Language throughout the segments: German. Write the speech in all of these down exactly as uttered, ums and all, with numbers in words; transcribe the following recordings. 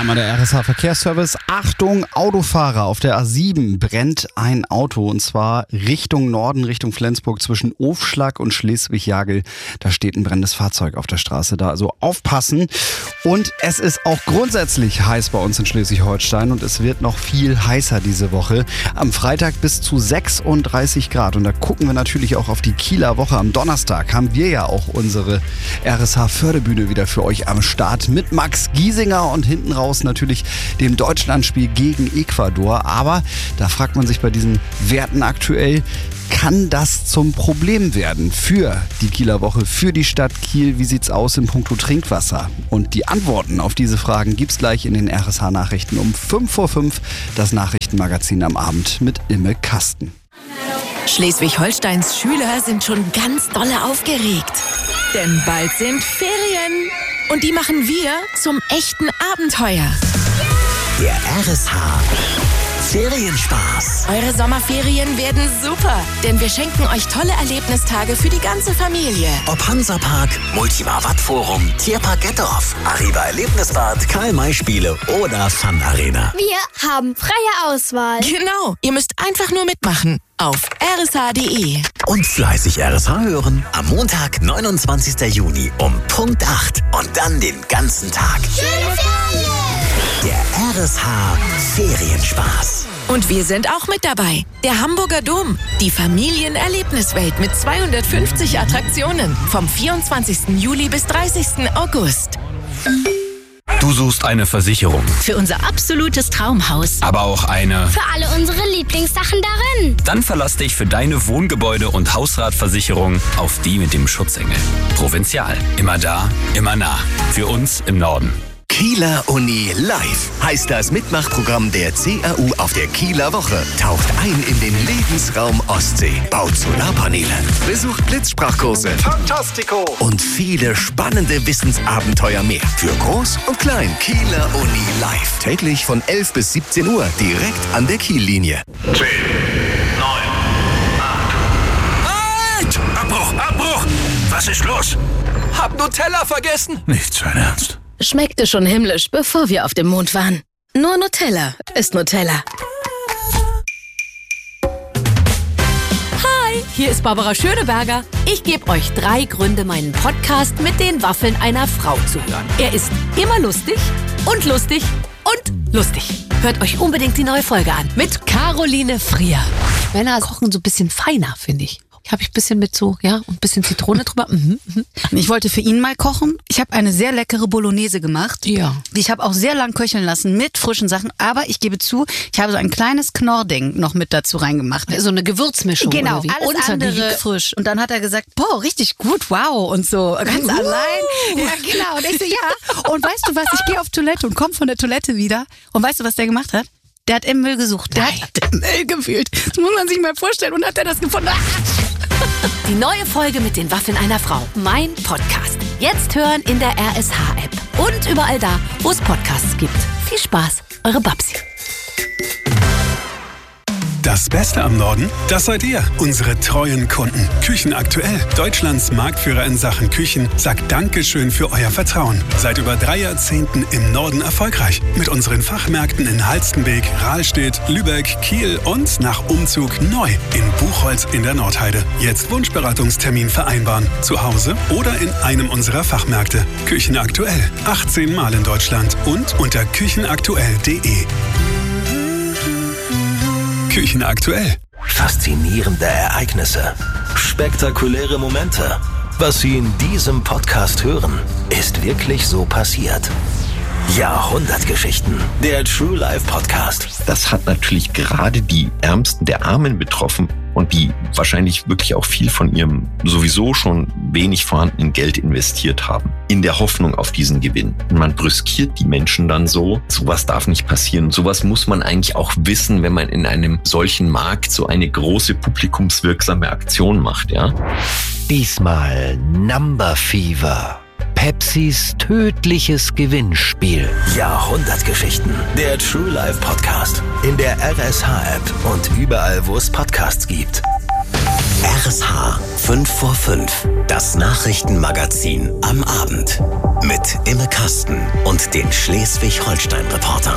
Einmal der R S H-Verkehrsservice. Achtung, Autofahrer, auf der A sieben brennt ein Auto und zwar Richtung Norden, Richtung Flensburg zwischen Ofschlag und Schleswig-Jagel. Da steht ein brennendes Fahrzeug auf der Straße, da also aufpassen. Und es ist auch grundsätzlich heiß bei uns in Schleswig-Holstein und es wird noch viel heißer diese Woche. Am Freitag bis zu sechsunddreißig Grad und da gucken wir natürlich auch auf die Kieler Woche. Am Donnerstag haben wir ja auch unsere R S H-Förderbühne wieder für euch am Start mit Max Giesinger und hinten raus natürlich dem Deutschlandspiel gegen Ecuador. Aber da fragt man sich bei diesen Werten aktuell, kann das zum Problem werden für die Kieler Woche, für die Stadt Kiel? Wie sieht's aus in puncto Trinkwasser? Und die Antworten auf diese Fragen gibt's gleich in den R S H-Nachrichten um fünf vor fünf, das Nachrichtenmagazin am Abend mit Imme Kasten. Schleswig-Holsteins Schüler sind schon ganz dolle aufgeregt. Denn bald sind Ferien. Und die machen wir zum echten Abenteuer. Der R S H Ferienspaß. Eure Sommerferien werden super, denn wir schenken euch tolle Erlebnistage für die ganze Familie. Ob Hansapark, Multimar Wattforum, Tierpark Gettorf, Arriva Erlebnisbad, Karl-May-Spiele oder Fun Arena. Wir haben freie Auswahl. Genau, ihr müsst einfach nur mitmachen. Auf r s h punkt d e. Und fleißig R S H hören. Am Montag, neunundzwanzigsten Juni um Punkt acht. Und dann den ganzen Tag. Schöne Ferien! Der R S H Ferienspaß. Und wir sind auch mit dabei. Der Hamburger Dom. Die Familienerlebniswelt mit zweihundertfünfzig Attraktionen. Vom vierundzwanzigsten Juli bis dreißigsten August. Du suchst eine Versicherung. Für unser absolutes Traumhaus. Aber auch eine... Für alle unsere Lieblingssachen darin. Dann verlass dich für deine Wohngebäude- und Hausratversicherung auf die mit dem Schutzengel. Provinzial. Immer da, immer nah. Für uns im Norden. Kieler Uni Live heißt das Mitmachprogramm der C A U auf der Kieler Woche. Taucht ein in den Lebensraum Ostsee, baut Solarpaneele, besucht Blitzsprachkurse, Fantastico und viele spannende Wissensabenteuer mehr. Für Groß und Klein. Kieler Uni Live. Täglich von elf bis siebzehn Uhr direkt an der Kiellinie. zehn, neun, acht. Halt! Abbruch, Abbruch! Was ist los? Hab Nutella vergessen. Nicht sein Ernst. Schmeckte schon himmlisch, bevor wir auf dem Mond waren. Nur Nutella ist Nutella. Hi, hier ist Barbara Schöneberger. Ich gebe euch drei Gründe, meinen Podcast mit den Waffeln einer Frau zu hören. Er ist immer lustig und lustig und lustig. Hört euch unbedingt die neue Folge an mit Caroline Frier. Männer kochen so ein bisschen feiner, finde ich. Habe ich ein bisschen mit so, ja, ein bisschen Zitrone drüber. Mhm, mhm. Ich wollte für ihn mal kochen. Ich habe eine sehr leckere Bolognese gemacht. Ja. Ich habe auch sehr lang köcheln lassen mit frischen Sachen. Aber ich gebe zu, ich habe so ein kleines Knorrding noch mit dazu reingemacht. So eine Gewürzmischung. Genau, oder wie? alles Unter andere frisch. Und dann hat er gesagt, boah, richtig gut, wow. Und so ganz uh. allein. Ja, genau. Und ich so, ja. Und weißt du was, ich gehe auf Toilette und komme von der Toilette wieder. Und weißt du, was der gemacht hat? Der hat im Müll gesucht. Der Nein. hat im Müll gewühlt. Das muss man sich mal vorstellen. Und hat er das gefunden. Die neue Folge mit den Waffeln einer Frau. Mein Podcast. Jetzt hören in der R S H-App. Und überall da, wo es Podcasts gibt. Viel Spaß, eure Babsi. Das Beste am Norden, das seid ihr, unsere treuen Kunden. Küchenaktuell, Deutschlands Marktführer in Sachen Küchen, sagt Dankeschön für euer Vertrauen. Seit über drei Jahrzehnten im Norden erfolgreich. Mit unseren Fachmärkten in Halstenbek, Rahlstedt, Lübeck, Kiel und nach Umzug neu in Buchholz in der Nordheide. Jetzt Wunschberatungstermin vereinbaren. Zu Hause oder in einem unserer Fachmärkte. Küchenaktuell, achtzehn Mal in Deutschland und unter küchenaktuell punkt de. Küchenaktuell. Faszinierende Ereignisse. Spektakuläre Momente. Was Sie in diesem Podcast hören, ist wirklich so passiert. Jahrhundertgeschichten. Der True Life Podcast. Das hat natürlich gerade die Ärmsten der Armen betroffen und die wahrscheinlich wirklich auch viel von ihrem sowieso schon wenig vorhandenen Geld investiert haben. In der Hoffnung auf diesen Gewinn. Und man brüskiert die Menschen dann so. Sowas darf nicht passieren. Sowas muss man eigentlich auch wissen, wenn man in einem solchen Markt so eine große publikumswirksame Aktion macht, ja. Diesmal Number Fever. Pepsis tödliches Gewinnspiel. Jahrhundertgeschichten. Der True Life Podcast. In der R S H-App und überall, wo es Podcasts gibt. R S H fünf vor fünf, das Nachrichtenmagazin am Abend. Mit Imme Kasten und den Schleswig-Holstein-Reportern.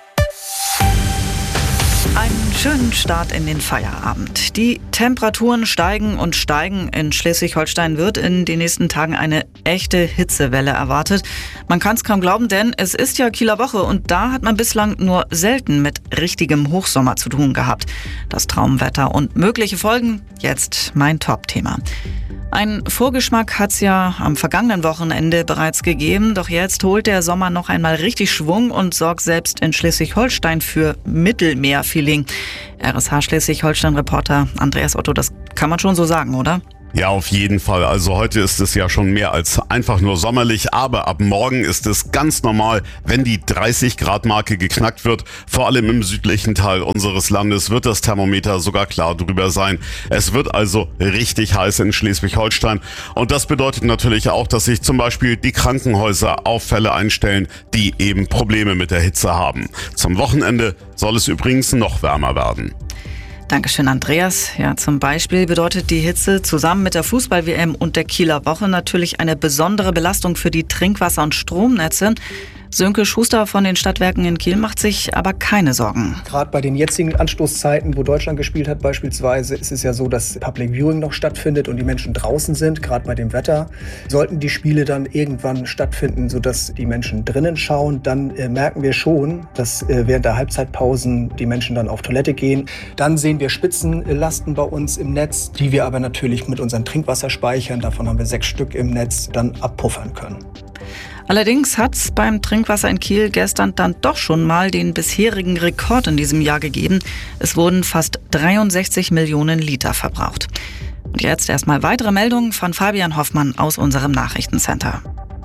Einen schönen Start in den Feierabend. Die Temperaturen steigen und steigen. In Schleswig-Holstein wird in den nächsten Tagen eine echte Hitzewelle erwartet. Man kann es kaum glauben, denn es ist ja Kieler Woche und da hat man bislang nur selten mit richtigem Hochsommer zu tun gehabt. Das Traumwetter und mögliche Folgen, jetzt mein Top-Thema. Ein Vorgeschmack hat's ja am vergangenen Wochenende bereits gegeben, doch jetzt holt der Sommer noch einmal richtig Schwung und sorgt selbst in Schleswig-Holstein für Mittelmeer-Feeling. R S H Schleswig-Holstein-Reporter Andreas Otto, das kann man schon so sagen, oder? Ja, auf jeden Fall. Also heute ist es ja schon mehr als einfach nur sommerlich, aber ab morgen ist es ganz normal, wenn die dreißig Grad Marke geknackt wird. Vor allem im südlichen Teil unseres Landes wird das Thermometer sogar klar drüber sein. Es wird also richtig heiß in Schleswig-Holstein und das bedeutet natürlich auch, dass sich zum Beispiel die Krankenhäuser auf Fälle einstellen, die eben Probleme mit der Hitze haben. Zum Wochenende soll es übrigens noch wärmer werden. Dankeschön, Andreas. Ja, zum Beispiel bedeutet die Hitze zusammen mit der Fußball-W M und der Kieler Woche natürlich eine besondere Belastung für die Trinkwasser- und Stromnetze. Sönke Schuster von den Stadtwerken in Kiel macht sich aber keine Sorgen. Gerade bei den jetzigen Anstoßzeiten, wo Deutschland gespielt hat beispielsweise, ist es ja so, dass Public Viewing noch stattfindet und die Menschen draußen sind, gerade bei dem Wetter. Sollten die Spiele dann irgendwann stattfinden, sodass die Menschen drinnen schauen, dann äh, merken wir schon, dass äh, während der Halbzeitpausen die Menschen dann auf Toilette gehen. Dann sehen wir Spitzenlasten bei uns im Netz, die wir aber natürlich mit unseren Trinkwasserspeichern, davon haben wir sechs Stück im Netz, dann abpuffern können. Allerdings hat es beim Trinkwasser in Kiel gestern dann doch schon mal den bisherigen Rekord in diesem Jahr gegeben. Es wurden fast dreiundsechzig Millionen Liter verbraucht. Und jetzt erstmal weitere Meldungen von Fabian Hoffmann aus unserem Nachrichtencenter.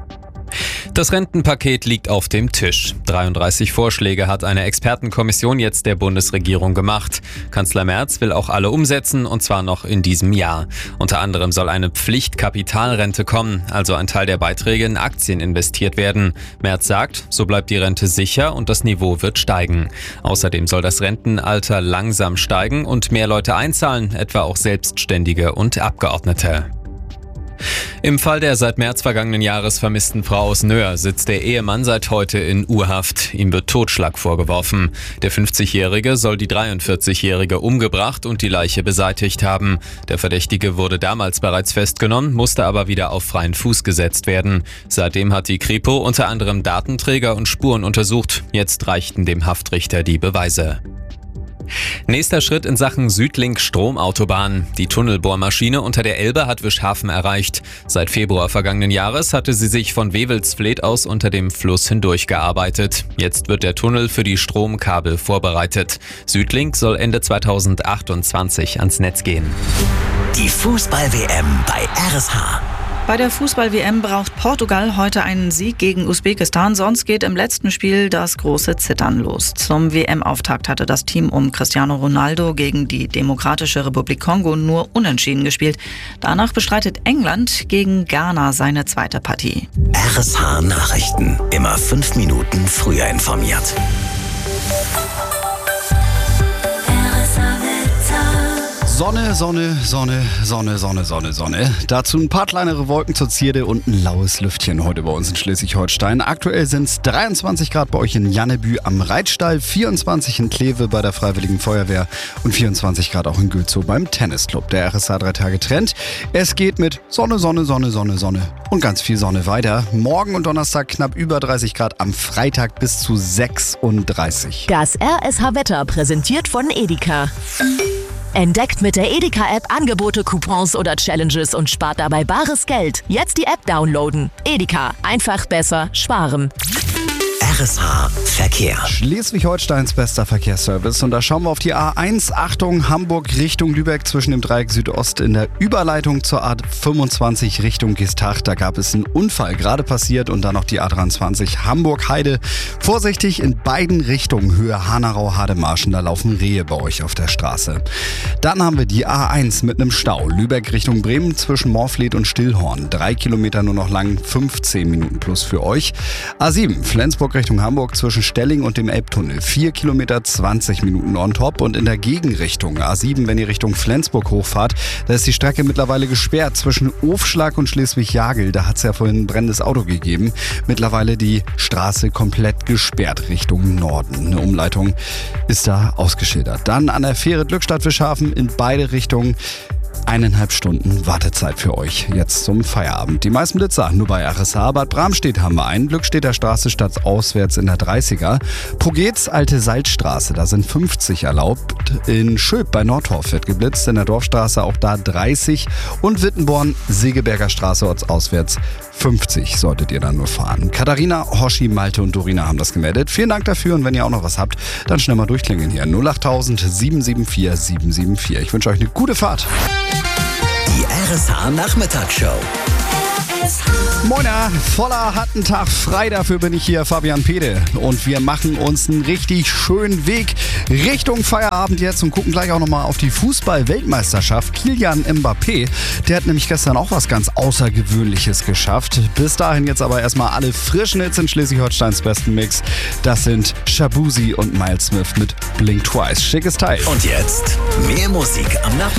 Das Rentenpaket liegt auf dem Tisch. dreiunddreißig Vorschläge hat eine Expertenkommission jetzt der Bundesregierung gemacht. Kanzler Merz will auch alle umsetzen, und zwar noch in diesem Jahr. Unter anderem soll eine Pflichtkapitalrente kommen, also ein Teil der Beiträge in Aktien investiert werden. Merz sagt, so bleibt die Rente sicher und das Niveau wird steigen. Außerdem soll das Rentenalter langsam steigen und mehr Leute einzahlen, etwa auch Selbstständige und Abgeordnete. Im Fall der seit März vergangenen Jahres vermissten Frau aus Nöhr sitzt der Ehemann seit heute in U-Haft. Ihm wird Totschlag vorgeworfen. Der fünfzigjährige soll die dreiundvierzigjährige umgebracht und die Leiche beseitigt haben. Der Verdächtige wurde damals bereits festgenommen, musste aber wieder auf freien Fuß gesetzt werden. Seitdem hat die Kripo unter anderem Datenträger und Spuren untersucht. Jetzt reichten dem Haftrichter die Beweise. Nächster Schritt in Sachen Südlink-Stromautobahn. Die Tunnelbohrmaschine unter der Elbe hat Wischhafen erreicht. Seit Februar vergangenen Jahres hatte sie sich von Wewelsfleth aus unter dem Fluss hindurch gearbeitet. Jetzt wird der Tunnel für die Stromkabel vorbereitet. Südlink soll Ende zweitausendachtundzwanzig ans Netz gehen. Die Fußball-W M bei R S H. Bei der Fußball-W M braucht Portugal heute einen Sieg gegen Usbekistan, sonst geht im letzten Spiel das große Zittern los. Zum W M-Auftakt hatte das Team um Cristiano Ronaldo gegen die Demokratische Republik Kongo nur unentschieden gespielt. Danach bestreitet England gegen Ghana seine zweite Partie. R S H Nachrichten, immer fünf Minuten früher informiert. Sonne, Sonne, Sonne, Sonne, Sonne, Sonne, Sonne. Dazu ein paar kleinere Wolken zur Zierde und ein laues Lüftchen heute bei uns in Schleswig-Holstein. Aktuell sind es dreiundzwanzig Grad bei euch in Jannebü am Reitstall, vierundzwanzig in Kleve bei der Freiwilligen Feuerwehr und vierundzwanzig Grad auch in Gülzow beim Tennisclub. Der R S H drei Tage Trend. Es geht mit Sonne, Sonne, Sonne, Sonne, Sonne und ganz viel Sonne weiter. Morgen und Donnerstag knapp über dreißig Grad, am Freitag bis zu sechsunddreißig. Das R S H-Wetter präsentiert von Edeka. Entdeckt mit der Edeka-App Angebote, Coupons oder Challenges und spart dabei bares Geld. Jetzt die App downloaden. Edeka. Einfach besser sparen. R S H Verkehr. Schleswig-Holsteins bester Verkehrsservice. Und da schauen wir auf die A eins. Achtung, Hamburg Richtung Lübeck zwischen dem Dreieck Südost in der Überleitung zur A fünfundzwanzig Richtung Geesthacht. Da gab es einen Unfall gerade passiert und dann noch die A dreiundzwanzig Hamburg-Heide. Vorsichtig in beiden Richtungen, Höhe Hanau-Hademarschen. Da laufen Rehe bei euch auf der Straße. Dann haben wir die A eins mit einem Stau. Lübeck Richtung Bremen zwischen Morfleet und Stillhorn. Drei Kilometer nur noch lang, fünfzehn Minuten plus für euch. A sieben Flensburg Richtung Richtung Hamburg zwischen Stelling und dem Elbtunnel. vier Kilometer zwanzig Minuten on top. Und in der Gegenrichtung A sieben, wenn ihr Richtung Flensburg hochfahrt, da ist die Strecke mittlerweile gesperrt zwischen Ofschlag und Schleswig-Jagel. Da hat es ja vorhin ein brennendes Auto gegeben. Mittlerweile die Straße komplett gesperrt Richtung Norden. Eine Umleitung ist da ausgeschildert. Dann an der Fähre Glückstadt-Wischhafen in beide Richtungen. Eineinhalb Stunden Wartezeit für euch jetzt zum Feierabend. Die meisten Blitzer nur bei R S H. Bad Bramstedt haben wir einen. Glückstädter Straße stadtauswärts in der dreißiger. Progetz, Alte Salzstraße, da sind fünfzig erlaubt. In Schöp bei Nordhorf wird geblitzt. In der Dorfstraße auch da dreißig. Und Wittenborn, Segeberger Straße ortsauswärts fünfzig solltet ihr dann nur fahren. Katharina, Hoshi, Malte und Dorina haben das gemeldet. Vielen Dank dafür und wenn ihr auch noch was habt, dann schnell mal durchklingeln hier. null acht tausend sieben sieben vier sieben sieben vier. Ich wünsche euch eine gute Fahrt. Die R S H Nachmittagsshow. Moiner, voller Hattentag frei, dafür bin ich hier, Fabian Pede. Und wir machen uns einen richtig schönen Weg Richtung Feierabend jetzt und gucken gleich auch nochmal auf die Fußball-Weltmeisterschaft. Kylian Mbappé, der hat nämlich gestern auch was ganz Außergewöhnliches geschafft. Bis dahin jetzt aber erstmal alle frischen Hits in Schleswig-Holsteins besten Mix. Das sind Shabuzi und Miles Smith mit Blink Twice. Schickes Teil. Und jetzt mehr Musik am Nachmittag.